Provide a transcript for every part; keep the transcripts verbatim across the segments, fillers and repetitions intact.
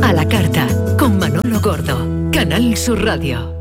A la carta, con Manolo Gordo, Canal Sur Radio.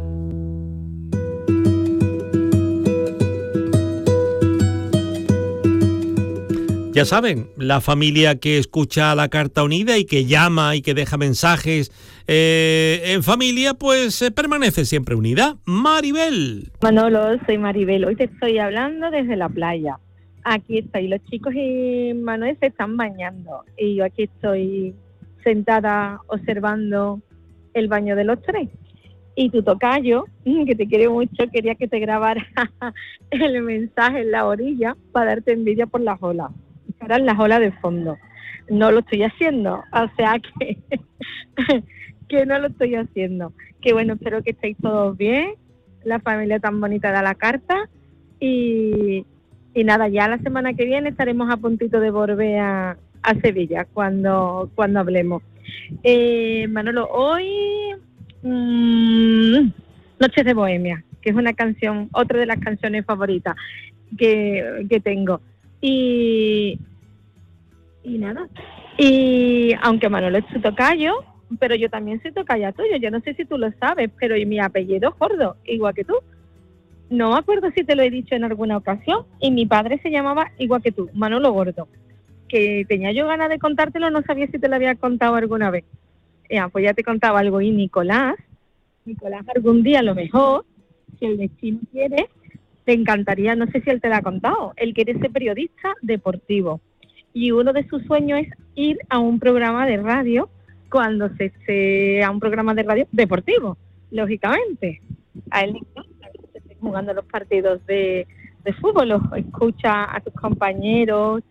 Ya saben, la familia que escucha La Carta Unida y que llama y que deja mensajes eh, en familia, pues eh, permanece siempre unida. Maribel. Manolo, soy Maribel. Hoy te estoy hablando desde la playa. Aquí estoy, los chicos y Manuel se están bañando y yo aquí estoy sentada observando el baño de los tres. Y tu tocayo, que te quiere mucho, quería que te grabara el mensaje en la orilla para darte envidia por las olas. Eran las olas de fondo. No lo estoy haciendo, o sea que, que no lo estoy haciendo. Que bueno, espero que estéis todos bien, la familia tan bonita de La Carta, y, y nada, ya la semana que viene estaremos a puntito de volver a, a Sevilla cuando, cuando hablemos. Eh, Manolo, hoy mmm, Noches de Bohemia, que es una canción, otra de las canciones favoritas que, que tengo. Y, y nada, y aunque Manolo es su tocayo, pero yo también soy tocaya tuyo, yo no sé si tú lo sabes, pero mi apellido es Gordo, igual que tú. No me acuerdo si te lo he dicho en alguna ocasión, y mi padre se llamaba igual que tú, Manolo Gordo, que tenía yo ganas de contártelo, no sabía si te lo había contado alguna vez. Ya, pues ya te contaba algo. Y Nicolás, Nicolás algún día a lo mejor, si el destino quiere, te encantaría, no sé si él te lo ha contado, él quiere ser periodista deportivo y uno de sus sueños es ir a un programa de radio cuando se esté a un programa de radio deportivo, lógicamente. A él le encanta que se estén jugando los partidos de, de fútbol, los escucha a tus compañeros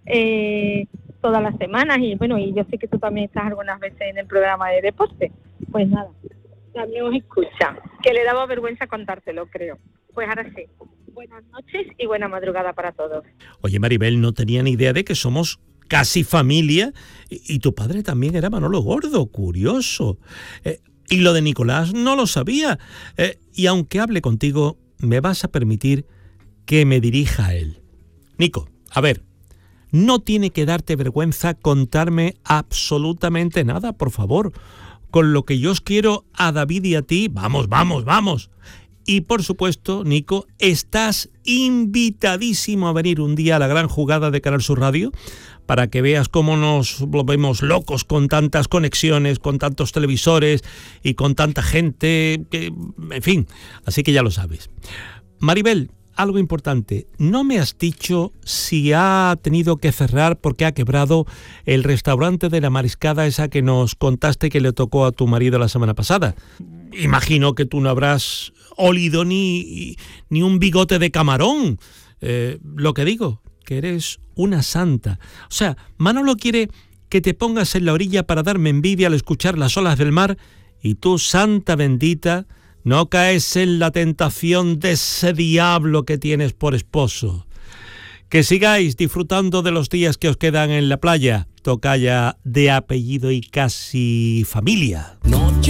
eh, todas las semanas y bueno, y yo sé que tú también estás algunas veces en el programa de deporte. Pues nada, también os escucha, que le daba vergüenza contártelo, creo. Pues ahora sí, buenas noches y buena madrugada para todos. Oye, Maribel, no tenía ni idea de que somos casi familia y, y tu padre también era Manolo Gordo, curioso. Eh, y lo de Nicolás no lo sabía. Eh, y aunque hable contigo, me vas a permitir que me dirija a él. Nico, a ver, no tiene que darte vergüenza contarme absolutamente nada, por favor. Con lo que yo os quiero a David y a ti, vamos, vamos, vamos. Y por supuesto, Nico, estás invitadísimo a venir un día a la gran jugada de Canal Sur Radio para que veas cómo nos volvemos locos con tantas conexiones, con tantos televisores y con tanta gente, que, en fin, así que ya lo sabes. Maribel, algo importante, no me has dicho si ha tenido que cerrar porque ha quebrado el restaurante de la Mariscada, esa que nos contaste que le tocó a tu marido la semana pasada. Imagino que tú no habrás olido ni, ni un bigote de camarón. Eh, lo que digo, que eres una santa. O sea, Manolo quiere que te pongas en la orilla para darme envidia al escuchar las olas del mar y tú, santa bendita, no caes en la tentación de ese diablo que tienes por esposo. Que sigáis disfrutando de los días que os quedan en la playa, tocaya de apellido y casi familia. No.